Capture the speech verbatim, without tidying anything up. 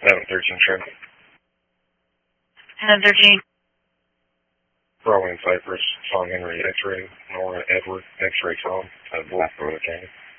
seven thirteen trip. seven thirteen. Bravo in Cypress, Tom Henry, X-ray, Nora, Edward, X-ray Tom, at Blackboard County.